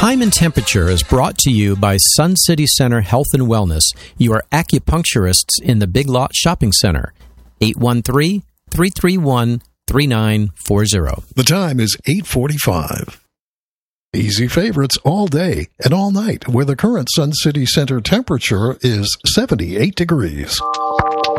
Time and Temperature is brought to you by Sun City Center Health and Wellness, your acupuncturists in the Big Lot Shopping Center. 813-331-3940. The time is 8:45. Easy favorites all day and all night, where the current Sun City Center temperature is 78 degrees.